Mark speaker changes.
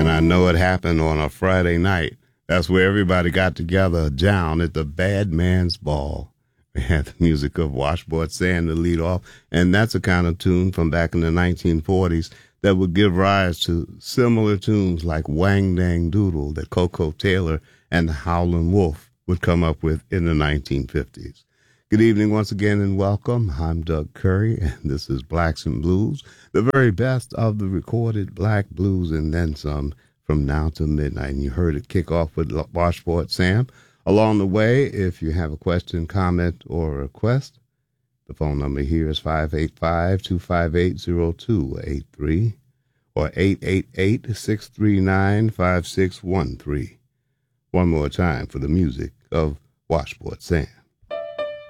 Speaker 1: And I know it happened on a Friday night. That's where everybody got together down at the Bad Man's Ball. We had the music of Washboard Sam to lead off, and that's a kind of tune from back in the 1940s that would give rise to similar tunes like Wang Dang Doodle that Coco Taylor and the Howlin' Wolf would come up with in the 1950s. Good evening once again and welcome. I'm Doug Curry, and this is Blacks and Blues, the very best of the recorded black blues and then some from now till midnight. And you heard it kick off with Washboard Sam. Along the way, if you have a question, comment, or a request, the phone number here is 585-258-0283 or 888-639-5613. One more time for the music of Washboard Sam.